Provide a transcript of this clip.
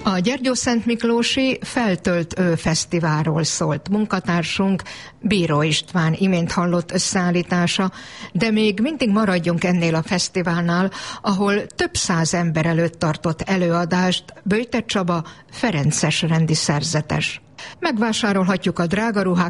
A Gyergyószentmiklósi Feltölt Fesztiválról szólt munkatársunk, Bíró István imént hallott összeállítása, de még mindig maradjunk ennél a fesztiválnál, ahol több száz ember előtt tartott előadást Böjte Csaba ferences rendi szerzetes. Megvásárolhatjuk a drága ruhák